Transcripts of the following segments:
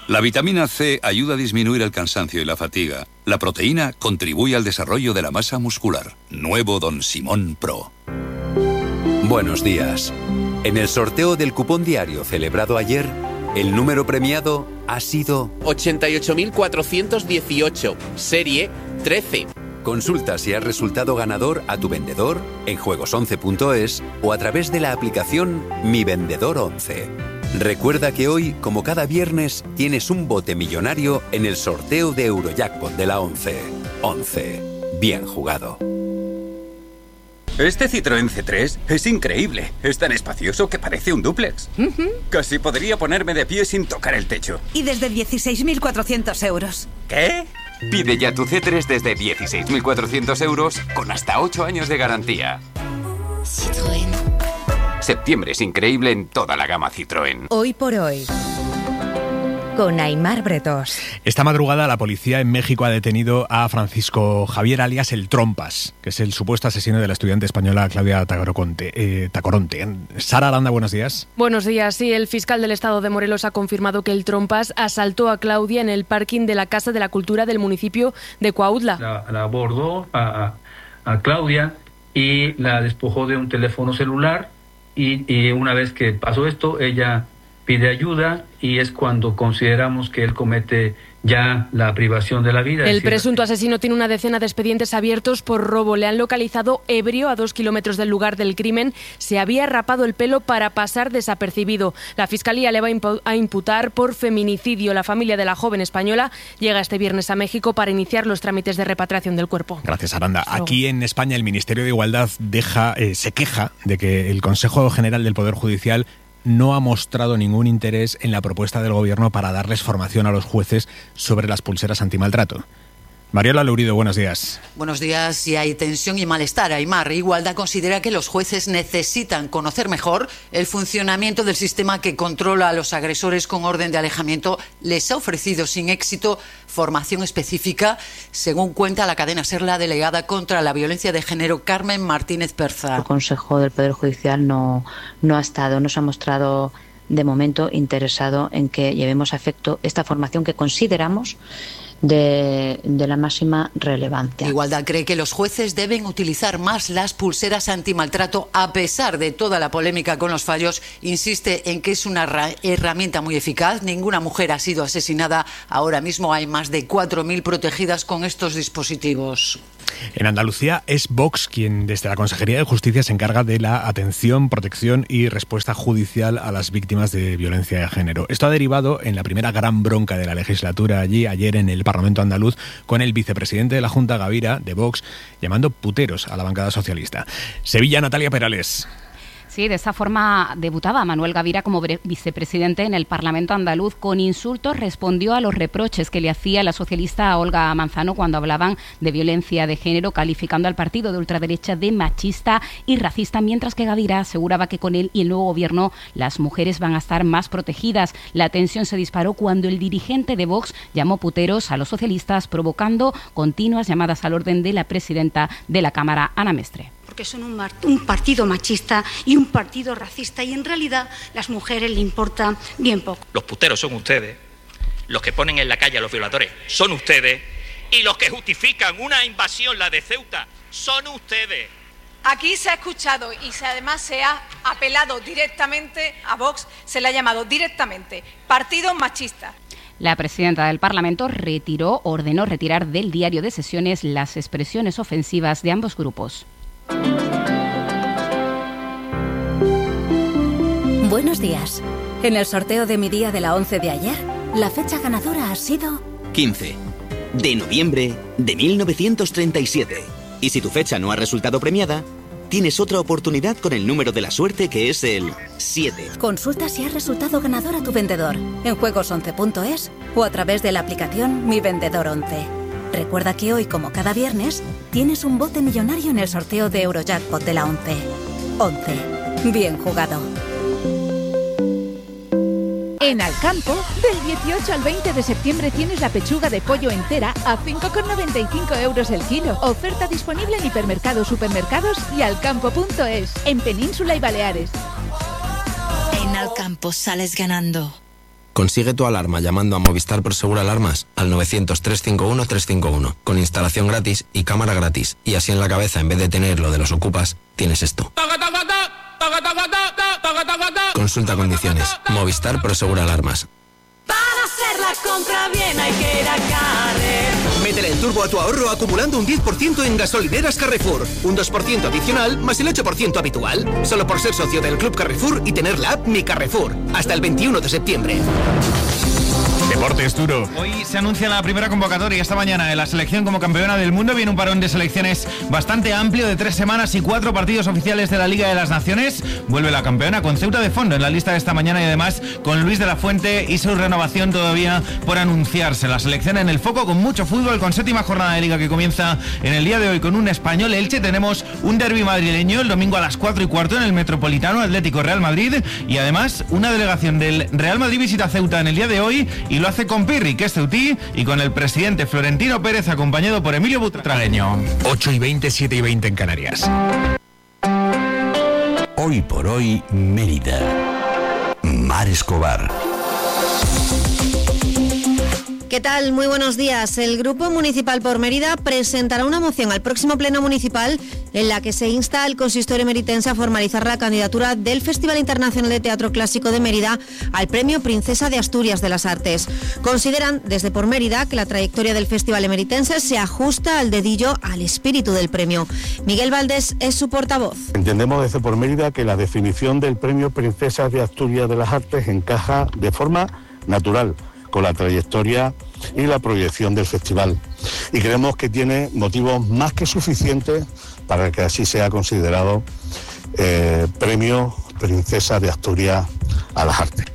La vitamina C ayuda a disminuir el cansancio y la fatiga. La proteína contribuye al desarrollo de la masa muscular. Nuevo Don Simón Pro. Buenos días. En el sorteo del cupón diario celebrado ayer, el número premiado ha sido 88.418, serie 13. Consulta si has resultado ganador a tu vendedor en juegos11.es o a través de la aplicación Mi Vendedor 11. Recuerda que hoy, como cada viernes, tienes un bote millonario en el sorteo de Eurojackpot de la 11. 11. Bien jugado. Este Citroën C3 es increíble. Es tan espacioso que parece un dúplex. Casi podría ponerme de pie sin tocar el techo. Y desde 16.400 euros. ¿Qué? Pide ya tu C3 desde 16.400 euros con hasta 8 años de garantía. Citroën. Septiembre es increíble en toda la gama Citroën. Hoy por hoy, con Aimar Bretos. Esta madrugada la policía en México ha detenido a Francisco Javier alias El Trompas, que es el supuesto asesino de la estudiante española Claudia Tacoronte. Sara Aranda, buenos días. Buenos días. Sí, el fiscal del estado de Morelos ha confirmado que El Trompas asaltó a Claudia en el parking de la Casa de la Cultura del municipio de Cuautla. La abordó a Claudia y la despojó de un teléfono celular y una vez que pasó esto, ella pide ayuda y es cuando consideramos que él comete ya la privación de la vida. El presunto asesino tiene una decena de expedientes abiertos por robo. Le han localizado ebrio a 2 kilómetros del lugar del crimen. Se había rapado el pelo para pasar desapercibido. La Fiscalía le va a imputar por feminicidio. La familia de la joven española llega este viernes a México para iniciar los trámites de repatriación del cuerpo. Gracias, Aranda. Aquí en España el Ministerio de Igualdad se queja de que el Consejo General del Poder Judicial no ha mostrado ningún interés en la propuesta del Gobierno para darles formación a los jueces sobre las pulseras antimaltrato. Mariola Lourido, buenos días. Buenos días. Si hay tensión y malestar, Aimar, Igualdad considera que los jueces necesitan conocer mejor el funcionamiento del sistema que controla a los agresores con orden de alejamiento. Les ha ofrecido sin éxito formación específica, según cuenta la cadena SER, la delegada contra la violencia de género Carmen Martínez Perza. El Consejo del Poder Judicial no se ha mostrado de momento interesado en que llevemos a efecto esta formación que consideramos de la máxima relevancia. Igualdad cree que los jueces deben utilizar más las pulseras antimaltrato a pesar de toda la polémica con los fallos. Insiste en que es una herramienta muy eficaz. Ninguna mujer ha sido asesinada. Ahora mismo hay más de 4.000 protegidas con estos dispositivos. En Andalucía es Vox quien desde la Consejería de Justicia se encarga de la atención, protección y respuesta judicial a las víctimas de violencia de género. Esto ha derivado en la primera gran bronca de la legislatura allí ayer en el Parlamento andaluz, con el vicepresidente de la Junta, Gavira, de Vox, llamando puteros a la bancada socialista. Sevilla, Natalia Perales. Sí, de esa forma debutaba Manuel Gavira como vicepresidente en el Parlamento andaluz. Con insultos respondió a los reproches que le hacía la socialista Olga Manzano cuando hablaban de violencia de género, calificando al partido de ultraderecha de machista y racista, mientras que Gavira aseguraba que con él y el nuevo gobierno las mujeres van a estar más protegidas. La tensión se disparó cuando el dirigente de Vox llamó puteros a los socialistas, provocando continuas llamadas al orden de la presidenta de la Cámara, Ana Mestre. Porque son un partido machista y un partido racista, y en realidad las mujeres le importa bien poco. Los puteros son ustedes, los que ponen en la calle a los violadores son ustedes, y los que justifican una invasión, la de Ceuta, son ustedes. Aquí se ha escuchado y además se ha apelado directamente a Vox, se le ha llamado directamente partido machista. La presidenta del Parlamento ordenó retirar del diario de sesiones las expresiones ofensivas de ambos grupos. Buenos días. En el sorteo de mi día de la 11 de ayer, la fecha ganadora ha sido 15 de noviembre de 1937. Y si tu fecha no ha resultado premiada, tienes otra oportunidad con el número de la suerte, que es el 7. Consulta si has resultado ganador a tu vendedor en juegos11.es o a través de la aplicación Mi Vendedor 11. Recuerda que hoy, como cada viernes, tienes un bote millonario en el sorteo de Eurojackpot de la 11. 11. Bien jugado. En Alcampo, del 18 al 20 de septiembre tienes la pechuga de pollo entera a 5,95 euros el kilo. Oferta disponible en hipermercados, supermercados y alcampo.es, en Península y Baleares. En Alcampo sales ganando. Consigue tu alarma llamando a Movistar Prosegur Alarmas al 900-351-351, con instalación gratis y cámara gratis. Y así en la cabeza, en vez de tener lo de los ocupas, tienes esto. Consulta condiciones. Movistar Prosegur Alarmas. Para hacer la compra bien hay que ir a Carrefour. Métele el turbo a tu ahorro acumulando un 10% en gasolineras Carrefour. Un 2% adicional más el 8% habitual. Solo por ser socio del Club Carrefour y tener la app Mi Carrefour. Hasta el 21 de septiembre. Deportes duro. Hoy se anuncia la primera convocatoria esta mañana de la selección como campeona del mundo. Viene un parón de selecciones bastante amplio de 3 semanas y 4 partidos oficiales de la Liga de las Naciones. Vuelve la campeona con Ceuta de fondo en la lista de esta mañana y además con Luis de la Fuente y su renovación todavía por anunciarse. La selección en el foco con mucho fútbol, con 7ª jornada de Liga que comienza en el día de hoy con un Español Elche. Tenemos un derbi madrileño el domingo a las 4:15 en el Metropolitano, Atlético Real Madrid, y además una delegación del Real Madrid visita Ceuta en el día de hoy y lo hace con Pirri, que es ceutí, y con el presidente Florentino Pérez acompañado por Emilio Butragueño. 8:20, 7:20 en Canarias. Hoy por hoy, Mérida. Mar Escobar. ¿Qué tal? Muy buenos días. El Grupo Municipal por Mérida presentará una moción al próximo Pleno Municipal en la que se insta al consistorio meritense a formalizar la candidatura del Festival Internacional de Teatro Clásico de Mérida al Premio Princesa de Asturias de las Artes. Consideran desde Por Mérida que la trayectoria del festival emeritense se ajusta al dedillo al espíritu del premio. Miguel Valdés es su portavoz. Entendemos desde Por Mérida que la definición del Premio Princesa de Asturias de las Artes encaja de forma natural con la trayectoria y la proyección del festival. Y creemos que tiene motivos más que suficientes para que así sea considerado Premio Princesa de Asturias a las Artes.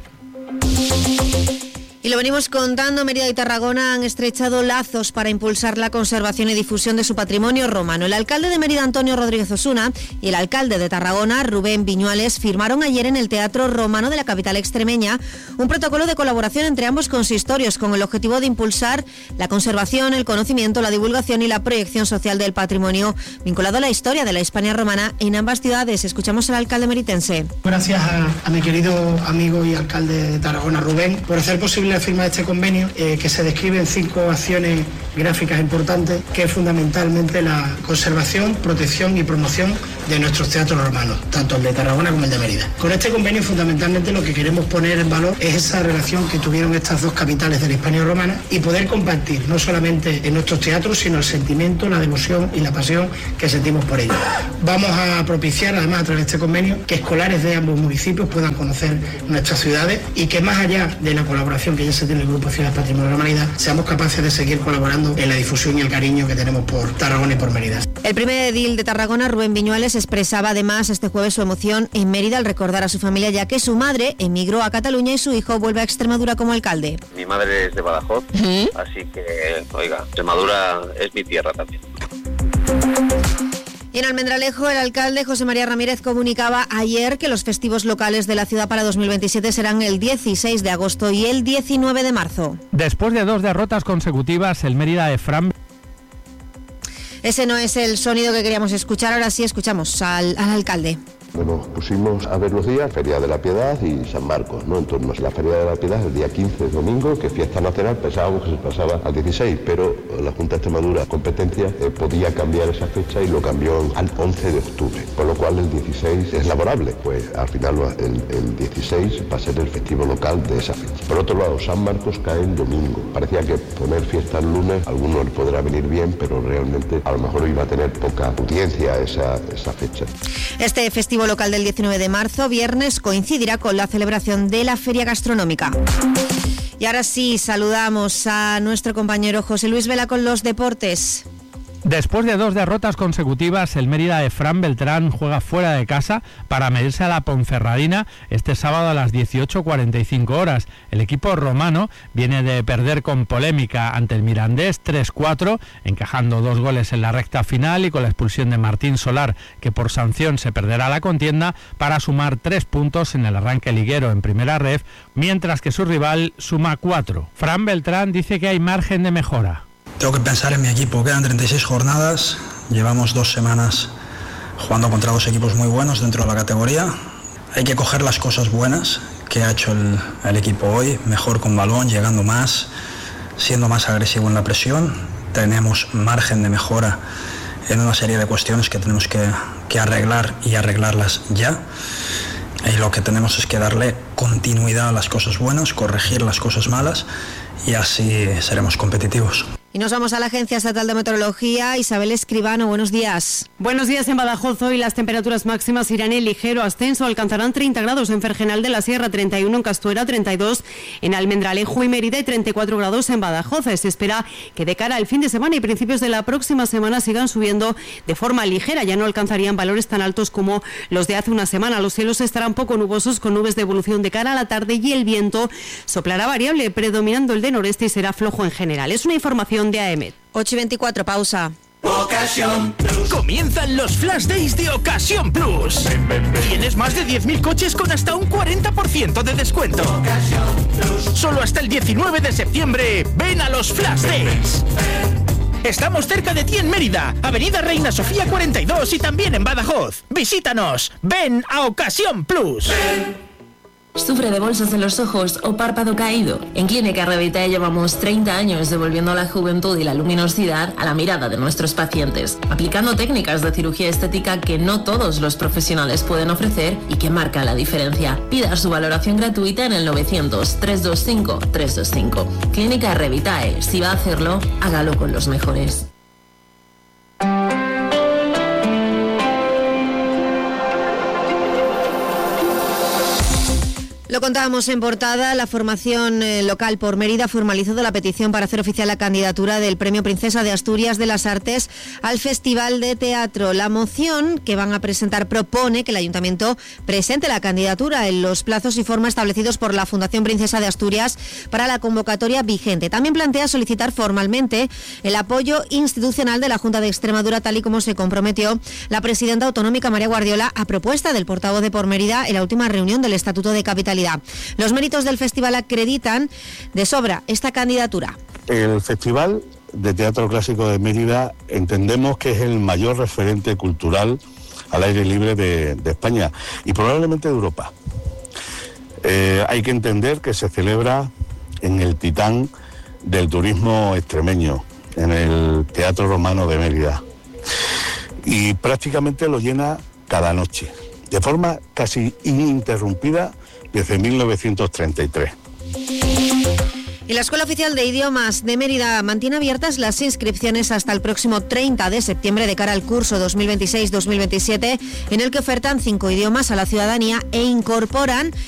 Y lo venimos contando, Mérida y Tarragona han estrechado lazos para impulsar la conservación y difusión de su patrimonio romano. El alcalde de Mérida, Antonio Rodríguez Osuna, y el alcalde de Tarragona, Rubén Viñuales, firmaron ayer en el Teatro Romano de la capital extremeña un protocolo de colaboración entre ambos consistorios con el objetivo de impulsar la conservación, el conocimiento, la divulgación y la proyección social del patrimonio vinculado a la historia de la Hispania romana en ambas ciudades. Escuchamos al alcalde meritense. Gracias a mi querido amigo y alcalde de Tarragona, Rubén, por hacer posible la firma de este convenio que se describe en 5 acciones gráficas importantes, que es fundamentalmente la conservación, protección y promoción de nuestros teatros romanos, tanto el de Tarragona como el de Mérida. Con este convenio fundamentalmente lo que queremos poner en valor es esa relación que tuvieron estas dos capitales de la Hispania romana y poder compartir no solamente en nuestros teatros, sino el sentimiento, la devoción y la pasión que sentimos por ellos. Vamos a propiciar además a través de este convenio que escolares de ambos municipios puedan conocer nuestras ciudades y que más allá de la colaboración que ya se tiene en el Grupo Ciudad Patrimonio de la Humanidad, seamos capaces de seguir colaborando en la difusión y el cariño que tenemos por Tarragona y por Mérida. El primer edil de Tarragona, Rubén Viñuales, expresaba además este jueves su emoción en Mérida al recordar a su familia, ya que su madre emigró a Cataluña y su hijo vuelve a Extremadura como alcalde. Mi madre es de Badajoz, así que, oiga, Extremadura es mi tierra también. Y en Almendralejo, el alcalde José María Ramírez comunicaba ayer que los festivos locales de la ciudad para 2027 serán el 16 de agosto y el 19 de marzo. Después de 2 derrotas consecutivas, el Mérida de Fran... Ese no es el sonido que queríamos escuchar, ahora sí escuchamos al alcalde. Nos pusimos a ver los días, Feria de la Piedad y San Marcos, ¿no? Entonces la Feria de la Piedad el día 15, domingo, que fiesta nacional, pensábamos que se pasaba al 16, pero la Junta de Extremadura competencia podía cambiar esa fecha y lo cambió al 11 de octubre, con lo cual el 16 es laborable, pues al final el 16 va a ser el festivo local de esa fecha. Por otro lado, San Marcos cae en domingo, parecía que poner fiesta el lunes, a algunos les podrá venir bien, pero realmente a lo mejor iba a tener poca audiencia esa fecha. Este festivo local del 19 de marzo, viernes, coincidirá con la celebración de la Feria Gastronómica. Y ahora sí, saludamos a nuestro compañero José Luis Vela con los deportes. Después de 2 derrotas consecutivas, el Mérida de Fran Beltrán juega fuera de casa para medirse a la Ponferradina este sábado a las 18:45 horas. El equipo romano viene de perder con polémica ante el Mirandés 3-4, encajando 2 goles en la recta final y con la expulsión de Martín Solar, que por sanción se perderá la contienda, para sumar 3 puntos en el arranque liguero en primera ref, mientras que su rival suma 4. Fran Beltrán dice que hay margen de mejora. Tengo que pensar en mi equipo, quedan 36 jornadas, llevamos 2 semanas jugando contra 2 equipos muy buenos dentro de la categoría. Hay que coger las cosas buenas, que ha hecho el equipo hoy, mejor con balón, llegando más, siendo más agresivo en la presión. Tenemos margen de mejora en una serie de cuestiones que tenemos que arreglar y arreglarlas ya. Y lo que tenemos es que darle continuidad a las cosas buenas, corregir las cosas malas y así seremos competitivos. Y nos vamos a la Agencia Estatal de Meteorología. Isabel Escribano, buenos días. Buenos días. En Badajoz hoy las temperaturas máximas irán en ligero ascenso, alcanzarán 30 grados en Fergenal de la Sierra, 31 en Castuera, 32 en Almendralejo y Mérida y 34 grados en Badajoz. Se espera que de cara al fin de semana y principios de la próxima semana sigan subiendo de forma ligera, ya no alcanzarían valores tan altos como los de hace una semana. Los cielos estarán poco nubosos con nubes de evolución de cara a la tarde y el viento soplará variable, predominando el de noreste y será flojo en general. Es una información de AEMET. 8:24, pausa. Ocasión Plus. Comienzan los Flash Days de Ocasión Plus. Tienes más de 10.000 coches con hasta un 40% de descuento. Solo hasta el 19 de septiembre, ven a los Flash Days. Estamos cerca de ti en Mérida, Avenida Reina Sofía 42 y también en Badajoz. Visítanos, ven a Ocasión Plus. ¿Sufre de bolsas en los ojos o párpado caído? En Clínica Revitae llevamos 30 años devolviendo la juventud y la luminosidad a la mirada de nuestros pacientes, aplicando técnicas de cirugía estética que no todos los profesionales pueden ofrecer y que marcan la diferencia. Pida su valoración gratuita en el 900-325-325. Clínica Revitae, si va a hacerlo, hágalo con los mejores. Lo contábamos en portada, la formación local por Mérida ha formalizado la petición para hacer oficial la candidatura del Premio Princesa de Asturias de las Artes al Festival de Teatro. La moción que van a presentar propone que el Ayuntamiento presente la candidatura en los plazos y forma establecidos por la Fundación Princesa de Asturias para la convocatoria vigente. También plantea solicitar formalmente el apoyo institucional de la Junta de Extremadura, tal y como se comprometió la presidenta autonómica María Guardiola a propuesta del portavoz de Por Mérida en la última reunión del Estatuto de Capitalidad. Los méritos del festival acreditan de sobra esta candidatura. El Festival de Teatro Clásico de Mérida entendemos que es el mayor referente cultural al aire libre de España y probablemente de Europa. Hay que entender que se celebra en el titán del turismo extremeño, en el Teatro Romano de Mérida, y prácticamente lo llena cada noche, de forma casi ininterrumpida desde 1933. Y la Escuela Oficial de Idiomas de Mérida mantiene abiertas las inscripciones hasta el próximo 30 de septiembre de cara al curso 2026-2027, en el que ofertan 5 idiomas a la ciudadanía e incorporan